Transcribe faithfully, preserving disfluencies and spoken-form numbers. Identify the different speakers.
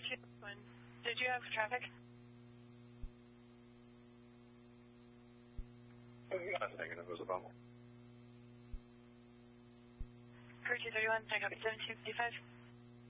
Speaker 1: two one. Did you have traffic?
Speaker 2: Uh, negative, was a bubble.
Speaker 1: Crew two thirty-one, check up seventeen fifty-five.